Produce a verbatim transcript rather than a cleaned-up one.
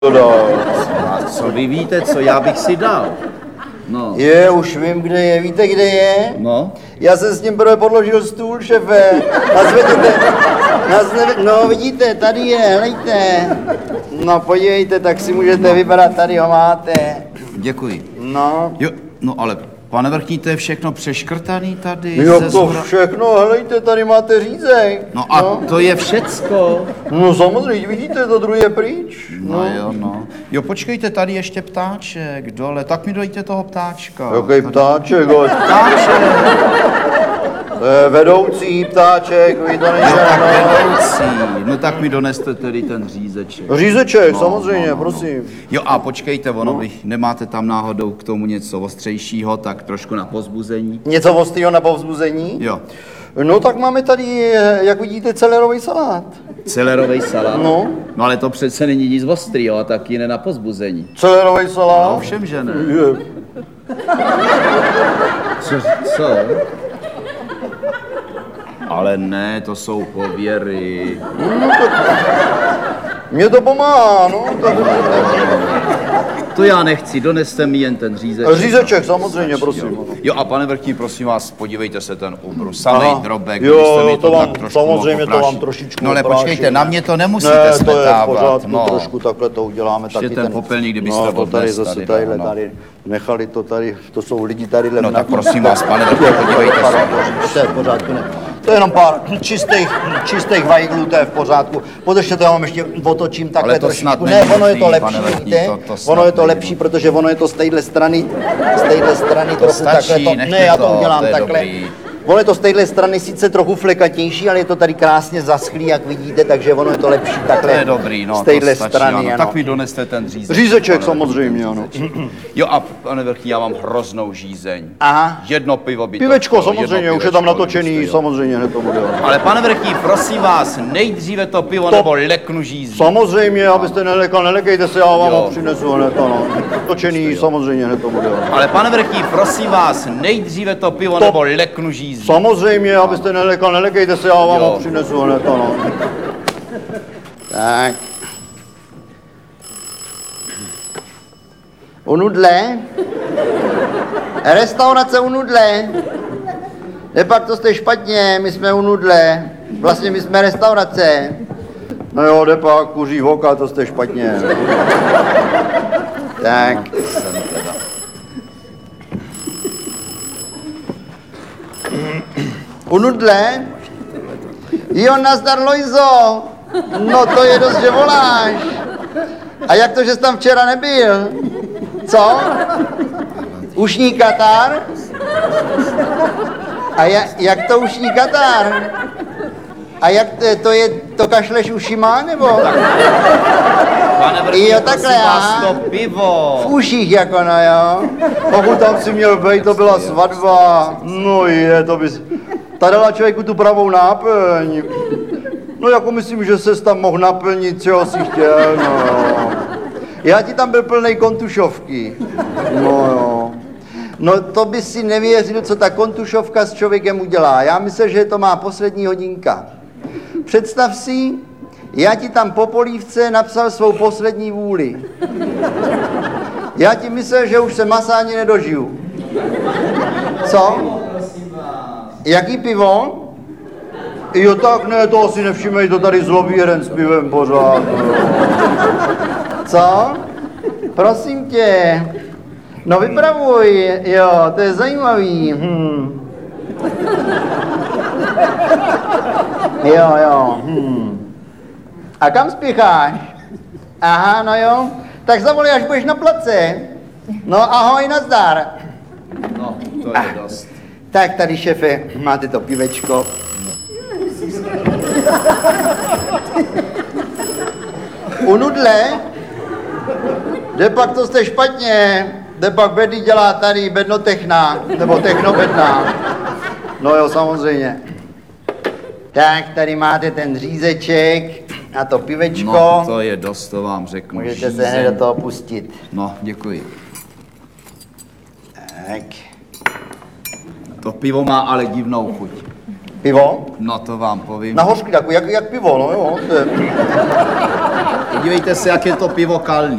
A co vy víte, co já bych si dal? No. Je, už vím, kde je. Víte, kde je? No. Já jsem s ním prvé podložil stůl, šefe. Nazvedete, nazvedete, no vidíte, tady je, helejte. No podívejte, tak si můžete vybrat, tady ho máte. Děkuji. No. Jo, no ale pane vrchní, to je všechno přeškrtaný tady. Jo, ze to zhora... všechno, helejte, tady máte řízek. No a no. To je všecko. No samozřejmě, vidíte, to druhé je pryč. No, no jo, no. Jo, počkejte, tady ještě ptáček dole, tak mi dojte toho ptáčka. Jaký ptáček, hoď. Ptáček. To je vedoucí ptáček, vy to No nejde. tak vedoucí, no tak mi doneste tedy ten řízeček. Řízeček, No, samozřejmě, no, no, prosím. No. Jo a počkejte, ono, vy nemáte tam náhodou k tomu něco ostřejšího, tak trošku na povzbuzení. Něco ostrýho na povzbuzení? Jo. No tak máme tady, jak vidíte, celerový salát. Celerový salát? No. No ale to přece není nic ostrýho a taky ne na povzbuzení. Celerový salát? No ovšem, že ne. Je. Co? Co? Ale ne, to jsou pověry. No, mě to pomáhá, no. Tak... To já nechci, doneste mi jen ten řízeček. Řízeček, samozřejmě, prosím. Jo. jo a pane vrchní, prosím vás, podívejte se ten ubrus, samej drobek, jo, kdybyste mi to, to vám, tak trošku samozřejmě to oprášit. vám trošičku No ale opráším. počkejte, na mě to nemusíte ne, smetávat. to je v pořádku, no. trošku takhle to uděláme. Ještě taky ten popelník, kdybyste no, to tady odnes zase tady, tadyhle, no. tady, nechali to tady, to jsou lidi tadyhle. No tak prosím vás, pane vrchní, podívejte se. To je v pořádku, ne. To je jenom pár čistých, čistých vajglů, to je v pořádku. Podržte to, já vám ještě otočím takhle Ale to trošičku. snad Ne, ono je to není, lepší, pane vrchní, víte? to- to snad Ono je to není. lepší, protože ono je to z téhle strany, z téhle strany trochu stačí, takhle to. nechte Ne, já to to, udělám to je takhle. dobrý. Ono je to z téhle strany sice trochu flekatější, ale je to tady krásně zaschlý, jak vidíte, takže ono je to lepší takhle. To je dobrý, no, z téhle to stačí, strany, ano. ano. Tak mi doneste ten řízeček. Řízeček pane samozřejmě, ano. vrchní. Jo a pane vrchní, já mám hroznou žízeň. Aha. Jedno pivo by to Pivečko, chtělo, samozřejmě, jedno už je tam pivečko, natočený, kdybyste, jo. samozřejmě, hned to bude. Ale pane vrchní, prosím vás, nejdříve to pivo To- nebo leknu žízní. Samozřejmě, abyste nelekal, nelekejte se, já vám Jo. ho přinesu hned, ano. Točený, samozřejmě, hned to bude. Ale pane vrchní, prosím vás, nejdříve to pivo To- nebo leknu žízní. Samozřejmě, abyste nelekal, nelekejte se, já vám Jo. ho přinesu hned, ano. Tak. U Nudle? Restaurace u Nudle? Nepak to jste špatně, my jsme u Nudle. Vlastně my jsme restaurace. No jo, nepak, kuří hoka, to jste špatně. Tak. U Nudle? Jo, nazdar Lojzo. No to je dost, že voláš. A jak to, že jsi tam včera nebyl? Co? Ušní Katar? A ja, jak to ušní Katar? A jak to, to je, to kašleš ušima, nebo? Pane vrchní, Jo, prosím takhle, vás, aha. to pivo. V uších jako no jo. Pokud tam si měl být, to byla svatba. No je, to bys... Ta dala člověku tu pravou náplň. No jako myslím, že ses tam mohl naplnit, čeho si chtěl, no jo. Já ti tam byl plnej kontušovky. No jo. No to by si nevěřil, co ta kontušovka s člověkem udělá. Já myslím, že to má poslední hodinka. Představ si, já ti tam po polívce napsal svou poslední vůli. Já ti myslel, že už se masa ani nedožiju. Co? Jaký pivo? Jo, tak ne, to asi nevšimej, to tady zlobí jeden s pivem pořád. Co? Prosím tě. No vypravuj, jo, to je zajímavý. Hm. Jo, jo. Hm. A kam spěcháš? Aha, no jo. Tak zavolej, až budeš na place. No ahoj, nazdar. No, to je dost. Tak tady, šefe, máte to pivečko. U Nudle? Jde pak to jste špatně. Jde pak Bedy dělá tady bednotechna, nebo technobedná. No jo, samozřejmě. Tak, tady máte ten řízeček a to pivečko. No, to je dost, to vám řeknu. Můžete se hned do toho pustit. No, děkuji. Tak. To pivo má ale divnou chuť. Pivo? No, to vám povím. Na hořky, jako, jak, jak pivo, no jo. To je... Podívejte se, jak je to pivo kalný.